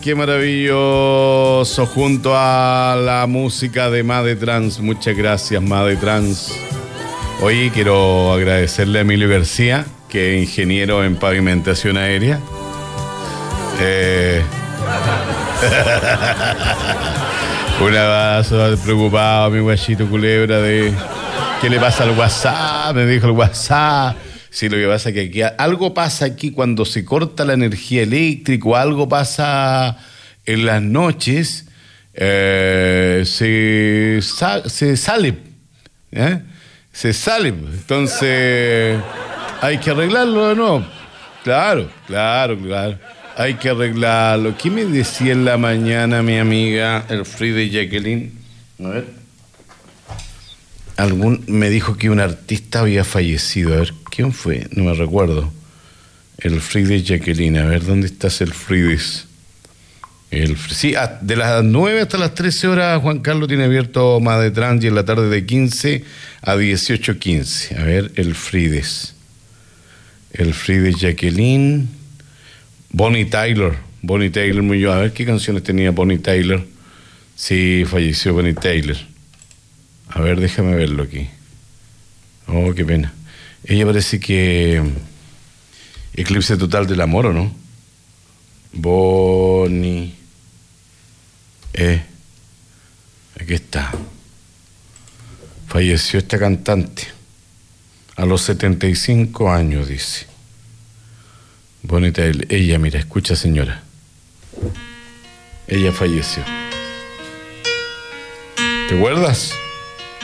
Qué maravilloso, junto a la música de Made Trans. Muchas gracias, Made Trans. Hoy quiero agradecerle a Emilio García, que es ingeniero en pavimentación aérea. Un abrazo preocupado, mi guachito culebra, de ¿qué le pasa al WhatsApp? Me dijo el WhatsApp. Sí, lo que pasa es que aquí algo pasa aquí cuando se corta la energía eléctrica, algo pasa en las noches, se sale, se sale. Entonces hay que arreglarlo de nuevo. Claro. Hay que arreglarlo. ¿Qué me decía en la mañana mi amiga, el Frida Jacqueline? A ver. Me dijo que un artista había fallecido. A ver, ¿quién fue? No me recuerdo. El Frida Jacqueline. A ver, ¿dónde estás el Fridis? Sí, de las 9 hasta las 13 horas Juan Carlos tiene abierto Made Trans, y en la tarde de 15 a 18:15. A ver, el Fridis. El Frida Jacqueline. Bonnie Tyler, Muñoz. A ver qué canciones tenía Bonnie Tyler. Sí, falleció Bonnie Tyler. A ver, déjame verlo aquí. Oh, qué pena. Ella parece que Eclipse Total del Amor, ¿o no? Bonnie. Aquí está. Falleció esta cantante a los 75 años, dice. Bonita, ella, mira, escucha, señora. Ella falleció. ¿Te acuerdas?